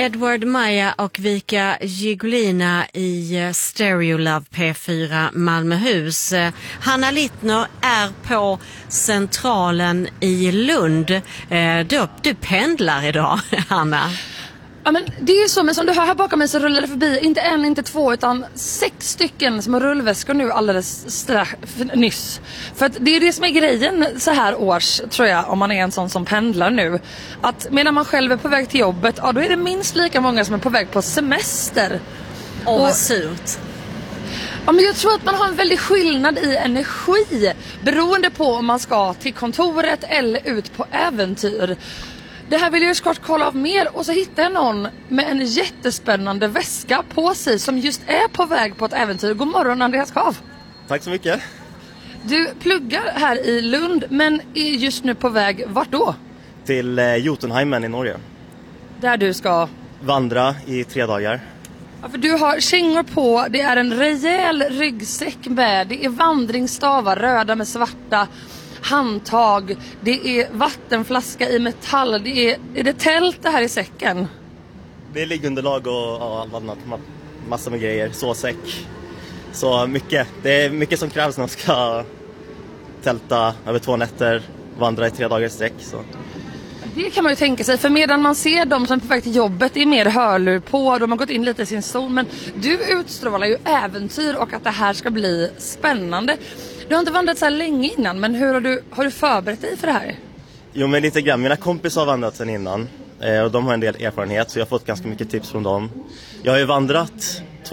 Edward Maja och Vika Gigolina i Stereo Love P4 Malmöhus. Hanna Littner är på Centralen i Lund. Du pendlar idag, Hanna. Ja, men det är ju så, men som du hör här bakom mig så rullar det förbi inte en, inte två, utan 6 stycken som har rullväskor nu alldeles nyss. För att det är det som är grejen så här års, tror jag, om man är en sån som pendlar nu. Att medan man själv är på väg till jobbet, ja, då är det minst lika många som är på väg på semester. Och vad surt. Ja, men jag tror att man har en väldig skillnad i energi beroende på om man ska till kontoret eller ut på äventyr. Det här vill jag såklart kolla av mer, och så hittar jag någon med en jättespännande väska på sig som just är på väg på ett äventyr. God morgon, Andreas Kav. Tack så mycket. Du pluggar här i Lund men är just nu på väg vart då? Till Jotunheimen i Norge. Där du ska vandra i 3 dagar. Ja, för du har kängor på, det är en rejäl ryggsäck med, det är vandringsstavar, röda med svarta, handtag, det är vattenflaska i metall, är det tält det här i säcken? Det är liggunderlag och allt annat, massor med grejer, såsäck. Så mycket, det är mycket som krävs när man ska tälta över 2 nätter, vandra i 3 dagar i sträck. Så. Det kan man ju tänka sig, för medan man ser dem som är på väg till jobbet, det är mer hörlur på, de har gått in lite i sin zon, men du utstrålar ju äventyr och att det här ska bli spännande. Du har inte vandrat så här länge innan, men hur har du förberett dig för det här? Jo, men lite grann. Mina kompisar har vandrat sedan innan och de har en del erfarenhet, så jag har fått ganska mycket tips från dem. Jag har ju vandrat